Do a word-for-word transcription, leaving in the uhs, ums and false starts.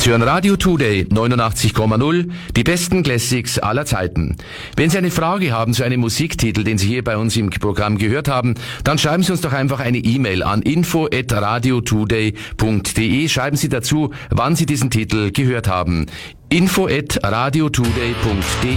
Sie hören Radio Today neunundachtzig Komma null, die besten Classics aller Zeiten. Wenn Sie eine Frage haben zu einem Musiktitel, den Sie hier bei uns im Programm gehört haben, dann schreiben Sie uns doch einfach eine E-Mail an info at radiotoday punkt de. Schreiben Sie dazu, wann Sie diesen Titel gehört haben. info at radiotoday punkt de